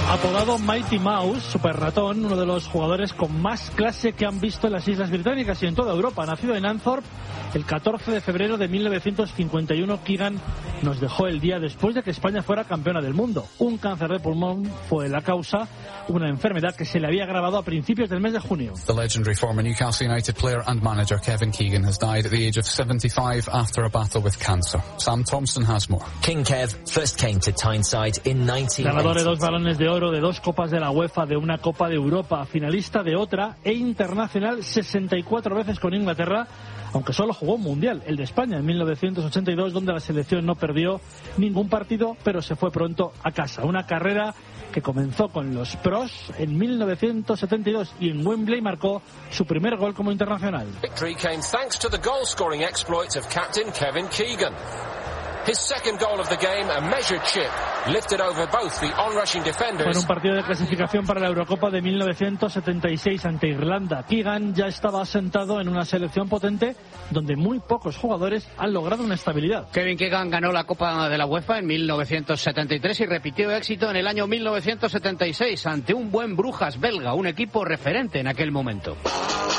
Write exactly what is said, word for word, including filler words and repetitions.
Apodado Mighty Mouse, Super Ratón, uno de los jugadores con más clase que han visto en las Islas Británicas y en toda Europa. Nacido en Anthorp el catorce de febrero de mil novecientos cincuenta y uno, Keegan nos dejó el día después de que España fuera campeona del mundo. Un cáncer de pulmón fue la causa, una enfermedad que se le había agravado a principios del mes de junio. The legendary former Newcastle United player and manager Kevin Keegan has died at the age of seventy-five after a battle with cancer. Sam Thompson has more. King Kev first came to Tyneside in nineteen eighty. Ganador de dos balones de oro, de dos copas de la UEFA, de una Copa de Europa, finalista de otra e internacional sesenta y cuatro veces con Inglaterra, aunque solo jugó un mundial, el de España en mil novecientos ochenta y dos, donde la selección no perdió ningún partido, pero se fue pronto a casa. Una carrera que comenzó con los pros en mil novecientos setenta y dos y en Wembley marcó su primer gol como internacional. Victory came thanks to the goal-scoring exploits of captain Kevin Keegan. His second goal of the game, a measured chip, lifted over both the on-rushing defenders. Fue en un partido de clasificación para la Eurocopa de mil novecientos setenta y seis ante Irlanda. Keegan ya estaba asentado en una selección potente donde muy pocos jugadores han logrado una estabilidad. Kevin Keegan ganó la Copa de la UEFA en mil novecientos setenta y tres y repitió éxito en el año mil novecientos setenta y seis ante un buen Brujas belga, un equipo referente en aquel momento.